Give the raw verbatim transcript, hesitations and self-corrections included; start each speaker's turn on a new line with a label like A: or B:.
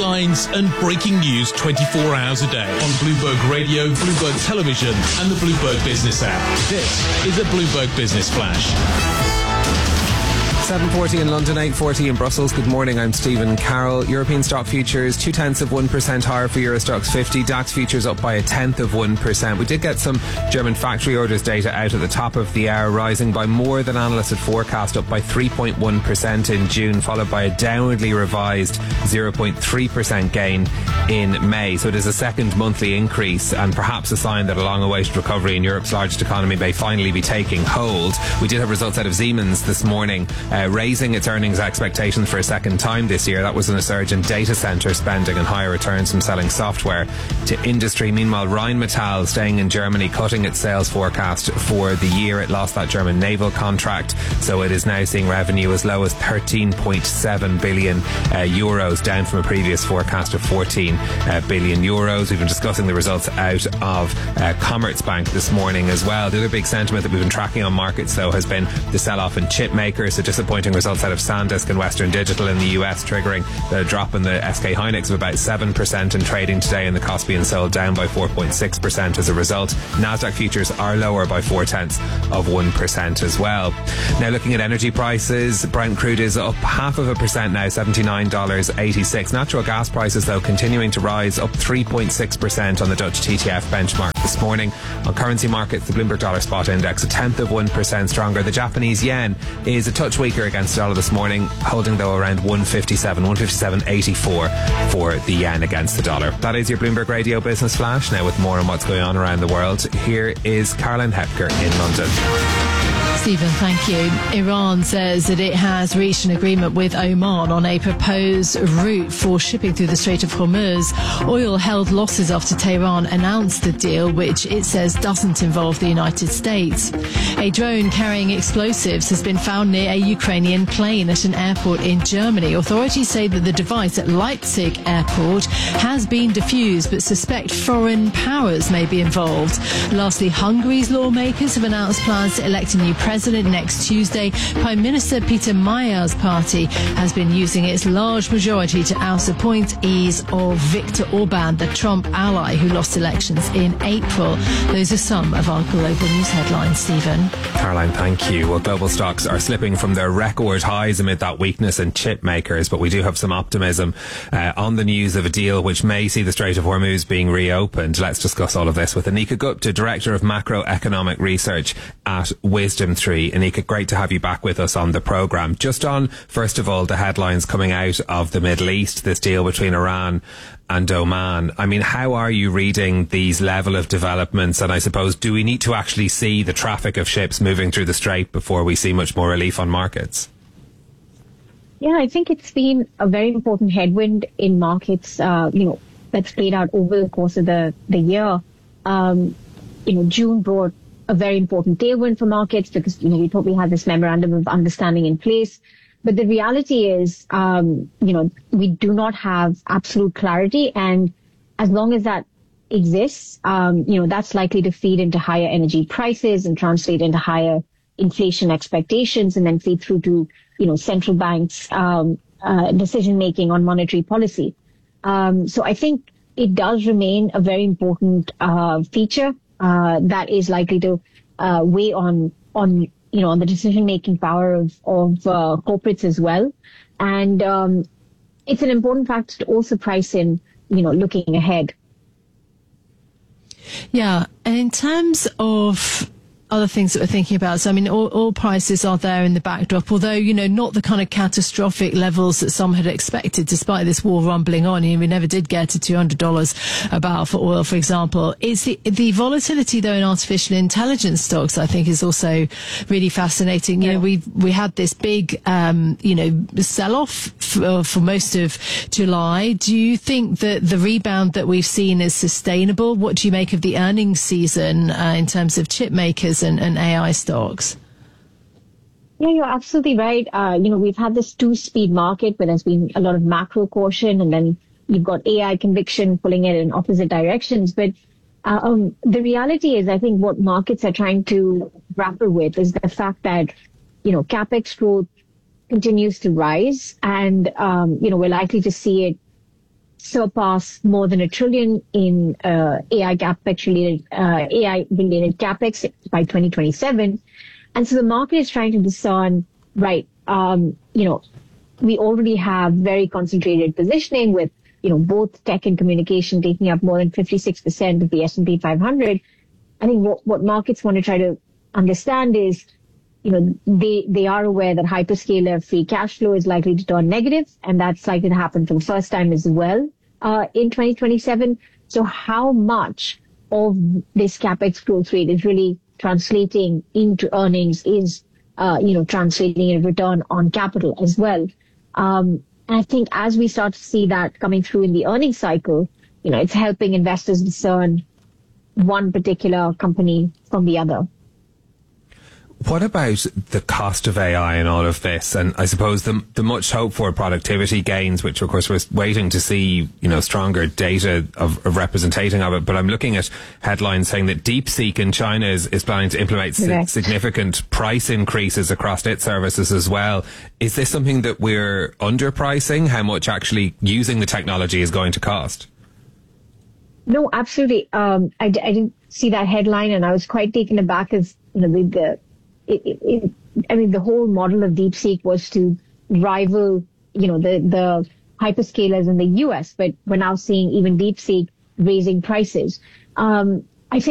A: headlines and breaking news twenty-four hours a day on Bloomberg Radio, Bloomberg Television and the Bloomberg Business app. This is a Bloomberg Business Flash.
B: seven forty in London, eight forty in Brussels. Good morning, I'm Stephen Carroll. European stock futures, two tenths of one percent higher for Euro Stoxx fifty. DAX futures up by a tenth of one percent. We did get some German factory orders data out at the top of the hour, rising by more than analysts had forecast, up by three point one percent in June, followed by a downwardly revised zero point three percent gain in May. So it is a second monthly increase and perhaps a sign that a long-awaited recovery in Europe's largest economy may finally be taking hold. We did have results out of Siemens this morning, uh, raising its earnings expectations for a second time this year. That was in a surge in data center spending and higher returns from selling software to industry. Meanwhile, Rheinmetall, staying in Germany, cutting its sales forecast for the year. It lost that German naval contract, so it is now seeing revenue as low as thirteen point seven billion uh, euros, down from a previous forecast of fourteen uh, billion euros. We've been discussing the results out of uh, Commerzbank this morning as well. The other big sentiment that we've been tracking on markets, though, has been the sell-off in chip makers. So disappointing results out of SanDisk and Western Digital in the U S, triggering the drop in the S K Hynix of about seven percent in trading today, and the cost being sold down by four point six percent as a result. Nasdaq futures are lower by four tenths of one percent as well. Now, looking at energy prices, Brent crude is up half of a percent now, seventy-nine dollars eighty-six. Natural gas prices, though, continuing to rise, up three point six percent on the Dutch T T F benchmark this morning. On currency markets, the Bloomberg Dollar Spot Index a tenth of one percent stronger. The Japanese yen is a touch weaker against the dollar this morning, holding though around one fifty-seven, one fifty-seven eighty-four for the yen against the dollar. That is your Bloomberg Radio Business Flash. Now, with more on what's going on around the world, here is Caroline Hepker in London.
C: Stephen, thank you. Iran says that it has reached an agreement with Oman on a proposed route for shipping through the Strait of Hormuz. Oil held losses after Tehran announced the deal, which it says doesn't involve the United States. A drone carrying explosives has been found near a Ukrainian plane at an airport in Germany. Authorities say that the device at Leipzig airport has been defused, but suspect foreign powers may be involved. Lastly, Hungary's lawmakers have announced plans to elect a new president President next Tuesday. Prime Minister Peter Mayer's party has been using its large majority to oust appointees of Viktor Orban, the Trump ally who lost elections in April. Those are some of our global news headlines, Stephen.
B: Caroline, thank you. Well, global stocks are slipping from their record highs amid that weakness in chip makers, but we do have some optimism uh, on the news of a deal which may see the Strait of Hormuz being reopened. Let's discuss all of this with Anika Gupta, Director of Macroeconomic Research at Wisdom Tree. Anika, great to have you back with us on the programme. Just on, first of all, the headlines coming out of the Middle East, this deal between Iran and Oman. I mean, how are you reading these level of developments? And I suppose, do we need to actually see the traffic of ships moving through the Strait before we see much more relief on markets?
D: Yeah, I think it's been a very important headwind in markets, uh, you know, that's played out over the course of the, the year. Um, you know, June brought a very important tailwind for markets because, you know, we thought we had this memorandum of understanding in place. But the reality is, um, you know, we do not have absolute clarity. And as long as that exists, um, you know, that's likely to feed into higher energy prices and translate into higher inflation expectations and then feed through to, you know, central banks' um, uh, decision making on monetary policy. Um, so I think it does remain a very important uh, feature uh, that is likely to uh, weigh on on you know on the decision making power of of uh, corporates as well. And um, it's an important factor to also price in, you know, looking ahead.
C: Yeah, and in terms of other things that we're thinking about, so I mean, all, all prices are there in the backdrop, although, you know, not the kind of catastrophic levels that some had expected, despite this war rumbling on. You know, we never did get to two hundred dollars a barrel for oil, for example. It's the, the volatility, though, in artificial intelligence stocks, I think, is also really fascinating. You yeah. know, we we had this big, um, you know, sell-off for, for most of July. Do you think that the rebound that we've seen is sustainable? What do you make of the earnings season uh, in terms of chip makers and, and A I stocks?
D: Yeah, you're absolutely right. Uh, you know, we've had this two-speed market where there's been a lot of macro caution, and then you've got A I conviction pulling it in opposite directions. But uh, um, the reality is, I think what markets are trying to grapple with is the fact that, you know, CapEx growth continues to rise, and, um, you know, we're likely to see it surpass more than a trillion in uh, A I capex related uh, A I related capex by twenty twenty-seven, and so the market is trying to discern, right? Um, you know, we already have very concentrated positioning with, you know, both tech and communication taking up more than fifty-six percent of the S and P five hundred. I think what, what markets want to try to understand is, you know, they, they are aware that hyperscaler free cash flow is likely to turn negative, and that's likely to happen for the first time as well uh, in twenty twenty-seven. So how much of this capex growth rate is really translating into earnings, is, uh, you know, translating in return on capital as well. Um, and I think as we start to see that coming through in the earnings cycle, you know, it's helping investors discern one particular company from the other.
B: What about the cost of A I and all of this? And I suppose the, the much hoped for productivity gains, which of course we're waiting to see, you know, stronger data of, of representing of it. But I'm looking at headlines saying that DeepSeek in China is, is planning to implement si- significant price increases across its services as well. Is this something that we're underpricing? How much actually using the technology is going to cost?
D: No, absolutely. Um, I, I didn't see that headline, and I was quite taken aback as, you know, the, the It, it, it, I mean, the whole model of DeepSeek was to rival, you know, the, the hyperscalers in the U S, but we're now seeing even DeepSeek raising prices. Um,